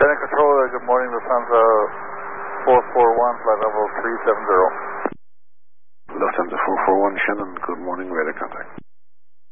Shannon Control, good morning. Lufthansa 441, flight level 370. Lufthansa 441, Shannon, good morning, radar contact.